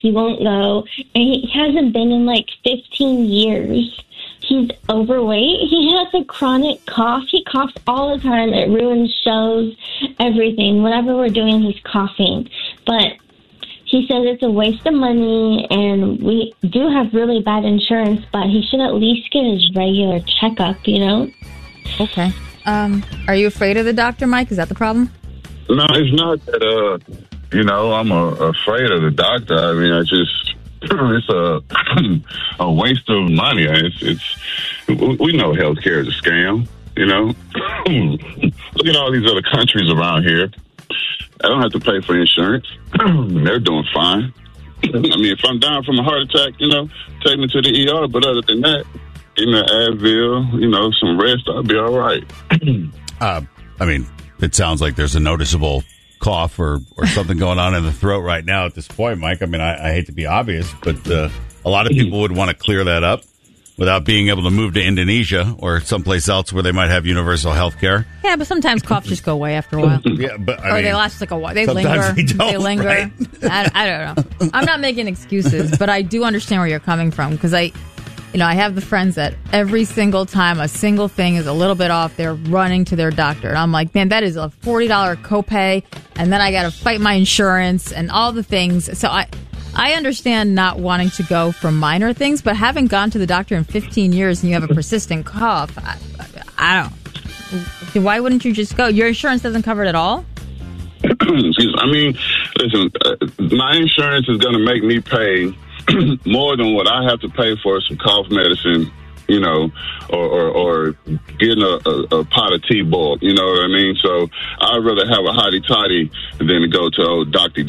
He won't go. And he hasn't been in like 15 years. He's overweight. He has a chronic cough. He coughs all the time. It ruins shows, everything. Whatever we're doing, he's coughing. But he says it's a waste of money, and we do have really bad insurance, but he should at least get his regular checkup, you know? Okay. Are you afraid of the doctor, Mike? Is that the problem? No, it's not that, I'm afraid of the doctor. I mean, it's a waste of money. We know healthcare is a scam, you know? Look at all these other countries around here. I don't have to pay for insurance. They're doing fine. I mean, if I'm dying from a heart attack, take me to the ER. But other than that, give me an Advil, some rest, I'll be all right. I mean, it sounds like there's a noticeable cough or something going on in the throat right now at this point, Mike. I mean, I hate to be obvious, but a lot of people would want to clear that up without being able to move to Indonesia or someplace else where they might have universal health care. Yeah, but sometimes coughs just go away after a while. Yeah, but they last like a while. They linger. They linger. Right? I don't know. I'm not making excuses, but I do understand where you're coming from because I have the friends that every single time a single thing is a little bit off, they're running to their doctor. And I'm like, man, that is a $40 copay, and then I got to fight my insurance and all the things. So I understand not wanting to go for minor things, but having gone to the doctor in 15 years and you have a persistent cough, I don't. Why wouldn't you just go? Your insurance doesn't cover it at all? I mean, listen, my insurance is going to make me pay more than what I have to pay for some cough medicine, or getting a pot of tea boiled, you know what I mean? So I'd rather have a hottie toddy than to go to old docty,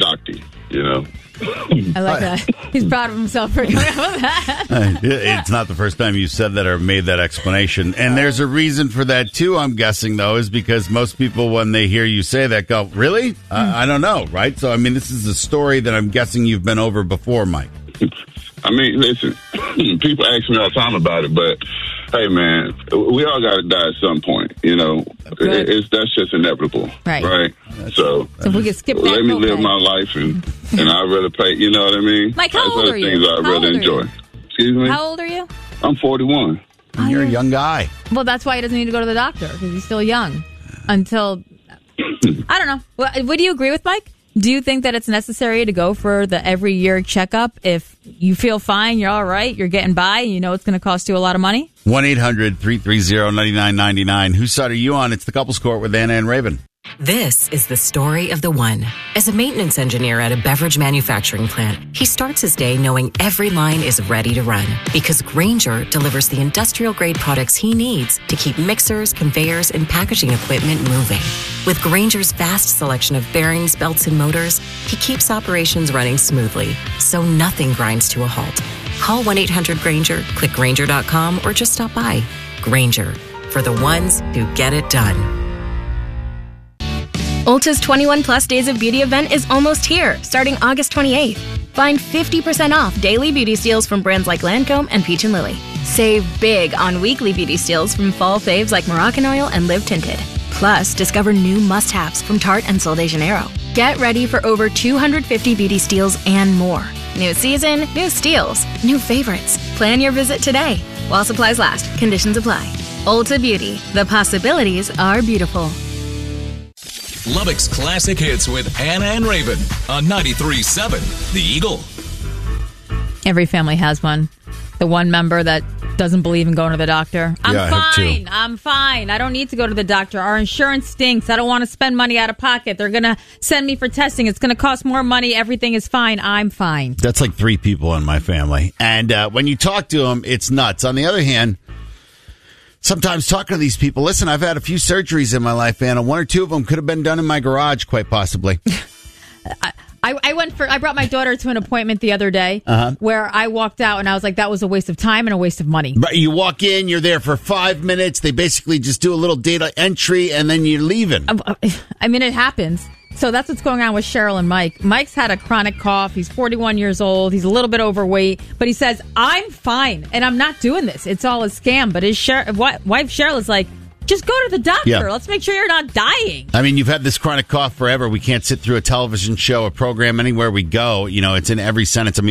I like that. He's proud of himself for coming up with that. It's not the first time you said that or made that explanation. And there's a reason for that, too, I'm guessing, though, is because most people, when they hear you say that, go, really? I don't know, right? So, I mean, this is a story that I'm guessing you've been over before, Mike. I mean, listen, people ask me all the time about it, but hey, man, we all got to die at some point, That's just inevitable, right? So if we could skip that, let me live my life, and I'd rather pay, you know what I mean? Mike, how old are you? Things I'd rather enjoy. Excuse me? How old are you? I'm 41. You're a young guy. Well, that's why he doesn't need to go to the doctor, because he's still young. Until, I don't know. Would you agree with Mike? Do you think that it's necessary to go for the every year checkup if you feel fine, you're all right, you're getting by, and you know it's going to cost you a lot of money? 1-800-330-9999. Whose side are you on? It's the Couples Court with Anna and Raven. This is the story of the one. As a maintenance engineer at a beverage manufacturing plant, he starts his day knowing every line is ready to run because Grainger delivers the industrial-grade products he needs to keep mixers, conveyors, and packaging equipment moving. With Grainger's vast selection of bearings, belts, and motors, he keeps operations running smoothly, so nothing grinds to a halt. Call 1-800-GRAINGER, click Grainger.com, or just stop by. Grainger, for the ones who get it done. Ulta's 21 Plus Days of Beauty event is almost here, starting August 28th. Find 50% off daily beauty steals from brands like Lancome and Peach & Lily. Save big on weekly beauty steals from fall faves like Moroccan Oil and Live Tinted. Plus, discover new must-haves from Tarte and Sol de Janeiro. Get ready for over 250 beauty steals and more. New season, new steals, new favorites. Plan your visit today. While supplies last, conditions apply. Ulta Beauty. The possibilities are beautiful. Lubbock's Classic Hits with Anna and Raven on 93.7 The Eagle. Every family has one. The one member that doesn't believe in going to the doctor. I'm fine. I don't need to go to the doctor. Our insurance stinks. I don't want to spend money out of pocket. They're going to send me for testing. It's going to cost more money. Everything is fine. I'm fine. That's like 3 people in my family. And when you talk to them, it's nuts. On the other hand, sometimes talking to these people, listen, I've had a few surgeries in my life, Anna. 1 or 2 of them could have been done in my garage, quite possibly. I brought my daughter to an appointment the other day where I walked out and I was like, that was a waste of time and a waste of money. Right, you walk in, you're there for 5 minutes. They basically just do a little data entry and then you're leaving. I mean, it happens. So that's what's going on with Cheryl and Mike. Mike's had a chronic cough. He's 41 years old. He's a little bit overweight, but he says, I'm fine and I'm not doing this. It's all a scam. But his wife Cheryl is like, Just go to the doctor. Yeah. Let's make sure you're not dying. I mean, you've had this chronic cough forever. We can't sit through a television show, a program, anywhere we go. You know, it's in every sentence. I mean,